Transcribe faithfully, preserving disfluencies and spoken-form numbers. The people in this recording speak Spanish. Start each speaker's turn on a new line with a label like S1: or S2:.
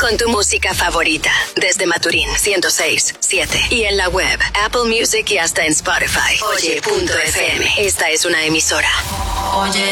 S1: con tu música favorita. Desde Maturín ciento seis punto siete y en la web, Apple Music y hasta en Spotify. Oye punto f m. Esta es una emisora. Oye.